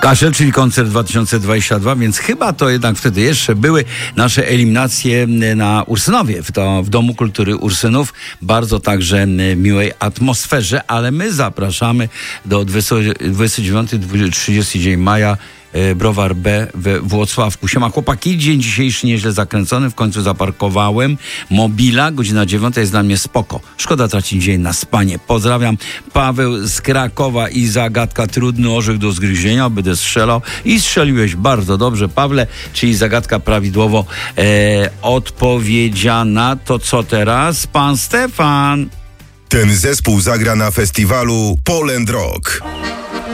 Kaszel, czyli koncert 2022, więc chyba to jednak wtedy jeszcze były nasze eliminacje na Ursynowie, w Domu Kultury Ursynów. Bardzo także miłej atmosferze, ale my zapraszamy do 29-30 dzień maja. Browar B we Włocławku. Siema chłopaki, dzień dzisiejszy nieźle zakręcony, w końcu zaparkowałem mobila, godzina 9 jest dla mnie spoko. Szkoda tracić dzień na spanie. Pozdrawiam, Paweł z Krakowa i zagadka trudny orzech do zgryzienia, będę strzelał i strzeliłeś bardzo dobrze, Pawle, czyli zagadka prawidłowo odpowiedziana. To co teraz? Pan Stefan. Ten zespół zagra na festiwalu Poland Rock.